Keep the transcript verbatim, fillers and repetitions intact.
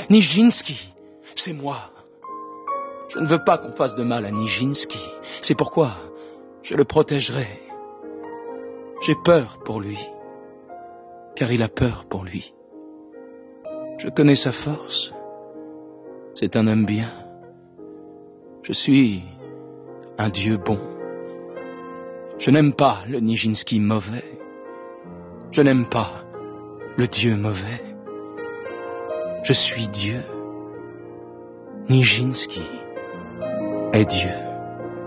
Nijinsky, c'est moi. Je ne veux pas qu'on fasse de mal à Nijinsky. C'est pourquoi je le protégerai. J'ai peur pour lui, car il a peur pour lui. Je connais sa force. C'est un homme bien. Je suis un Dieu bon. Je n'aime pas le Nijinsky mauvais. Je n'aime pas le Dieu mauvais. Je suis Dieu. Nijinsky est Dieu.